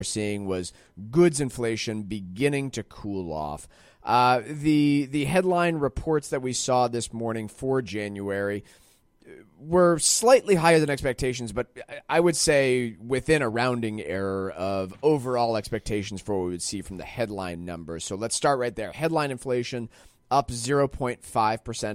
seeing was goods inflation beginning to cool off. The headline reports that we saw this morning for January were slightly higher than expectations, but I would say within a rounding error of overall expectations for what we would see from the headline numbers. So let's start right there. Headline inflation up 0.5%.